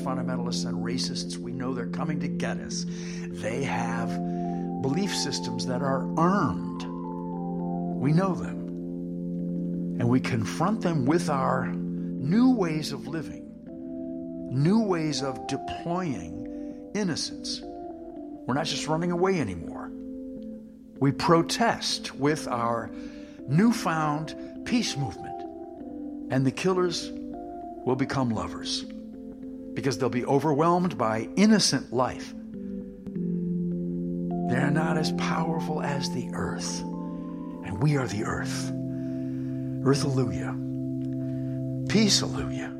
fundamentalists and racists, we know they're coming to get us. They have belief systems that are armed. We know them. And we confront them with our new ways of living, new ways of deploying innocence. We're not just running away anymore. We protest with our newfound peace movement. And the killers will become lovers because they'll be overwhelmed by innocent life. They're not as powerful as the earth, and we are the earth. Earth-alleluia. Peace-alleluia.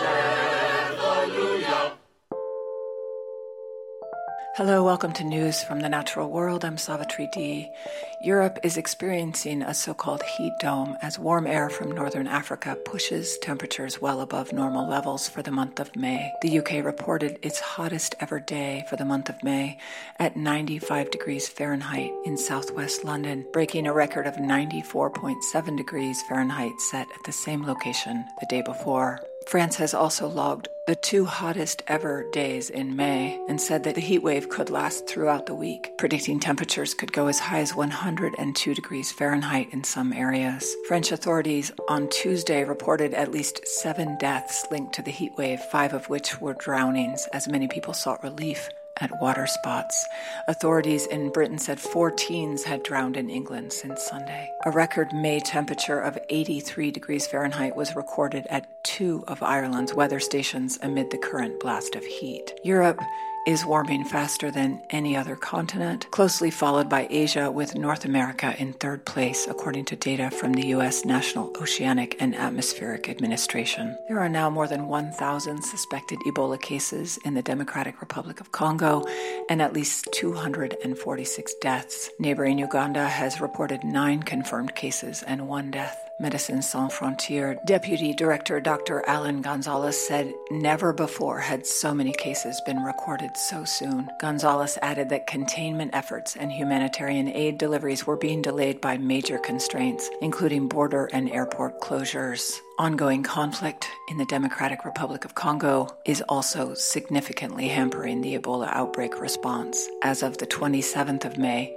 Hello, welcome to News from the Natural World. I'm Savitri D. Europe is experiencing a so-called heat dome as warm air from northern Africa pushes temperatures well above normal levels for the month of May. The UK reported its hottest ever day for the month of May at 95 degrees Fahrenheit in southwest London, breaking a record of 94.7 degrees Fahrenheit set at the same location the day before. France has also logged the two hottest ever days in May and said that the heat wave could last throughout the week, predicting temperatures could go as high as 102 degrees Fahrenheit in some areas. French authorities on Tuesday reported at least 7 deaths linked to the heat wave, 5 of which were drownings, as many people sought relief at water spots. Authorities in Britain said 4 teens had drowned in England since Sunday. A record May temperature of 83 degrees Fahrenheit was recorded at 2 of Ireland's weather stations amid the current blast of heat. Europe is warming faster than any other continent, closely followed by Asia, with North America in third place, according to data from the U.S. National Oceanic and Atmospheric Administration. There are now more than 1,000 suspected Ebola cases in the Democratic Republic of Congo and at least 246 deaths. Neighboring Uganda has reported 9 confirmed cases and 1 death. Médecins Sans Frontières Deputy Director Dr. Alan Gonzalez said never before had so many cases been recorded so soon. Gonzalez added that containment efforts and humanitarian aid deliveries were being delayed by major constraints, including border and airport closures. Ongoing conflict in the Democratic Republic of Congo is also significantly hampering the Ebola outbreak response. As of the 27th of May,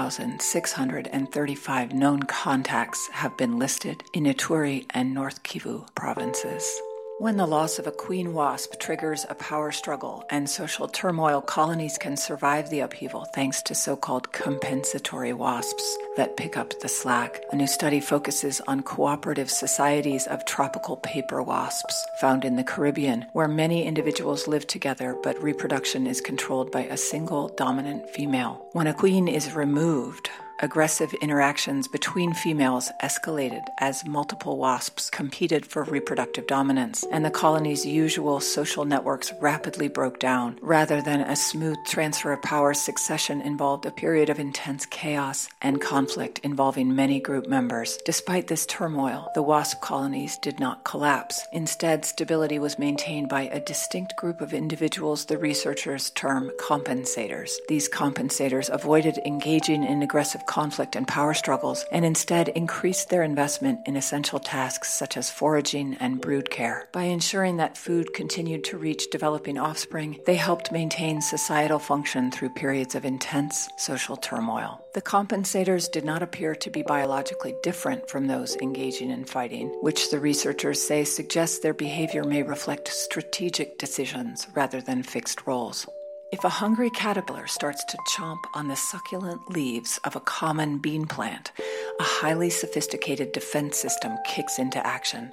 2,635 known contacts have been listed in Ituri and North Kivu provinces. When the loss of a queen wasp triggers a power struggle and social turmoil, colonies can survive the upheaval thanks to so-called compensatory wasps that pick up the slack. A new study focuses on cooperative societies of tropical paper wasps found in the Caribbean, where many individuals live together but reproduction is controlled by a single dominant female. When a queen is removed, aggressive interactions between females escalated as multiple wasps competed for reproductive dominance, and the colony's usual social networks rapidly broke down. Rather than a smooth transfer of power, succession involved a period of intense chaos and conflict involving many group members. Despite this turmoil, the wasp colonies did not collapse. Instead, stability was maintained by a distinct group of individuals the researchers term compensators. These compensators avoided engaging in aggressive conflict and power struggles, and instead increased their investment in essential tasks such as foraging and brood care. By ensuring that food continued to reach developing offspring, they helped maintain societal function through periods of intense social turmoil. The compensators did not appear to be biologically different from those engaging in fighting, which the researchers say suggests their behavior may reflect strategic decisions rather than fixed roles. If a hungry caterpillar starts to chomp on the succulent leaves of a common bean plant, a highly sophisticated defense system kicks into action.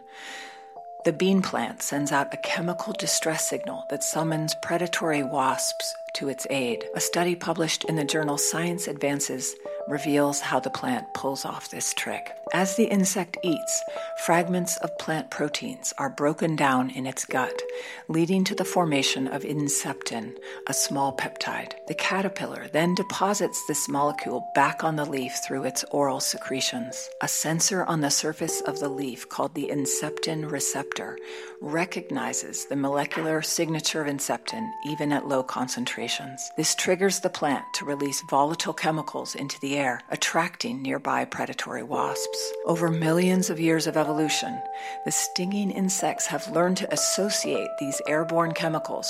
The bean plant sends out a chemical distress signal that summons predatory wasps to its aid. A study published in the journal Science Advances reveals how the plant pulls off this trick. As the insect eats, fragments of plant proteins are broken down in its gut, leading to the formation of inceptin, a small peptide. The caterpillar then deposits this molecule back on the leaf through its oral secretions. A sensor on the surface of the leaf called the inceptin receptor recognizes the molecular signature of inceptin even at low concentrations. This triggers the plant to release volatile chemicals into the air, attracting nearby predatory wasps. Over millions of years of evolution, the stinging insects have learned to associate these airborne chemicals